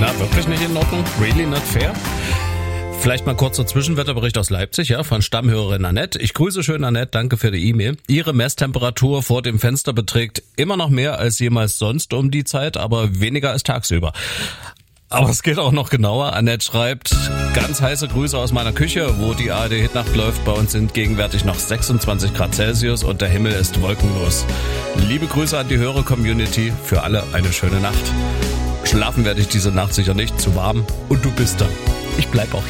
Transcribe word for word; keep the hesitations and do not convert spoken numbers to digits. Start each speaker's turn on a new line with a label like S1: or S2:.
S1: Na, wirklich nicht in Ordnung? Really not fair? Vielleicht mal kurzer Zwischenwetterbericht aus Leipzig, ja, von Stammhörerin Annette. Ich grüße schön Annette, danke für die E-Mail. Ihre Messtemperatur vor dem Fenster beträgt immer noch mehr als jemals sonst um die Zeit, aber weniger als tagsüber. Aber es geht auch noch genauer. Annette schreibt, ganz heiße Grüße aus meiner Küche, wo die A R D-Hitnacht läuft. Bei uns sind gegenwärtig noch sechsundzwanzig Grad Celsius und der Himmel ist wolkenlos. Liebe Grüße an die Hörer-Community, für alle eine schöne Nacht. Schlafen werde ich diese Nacht sicher nicht, zu warm und du bist da. Ich bleib auch hier.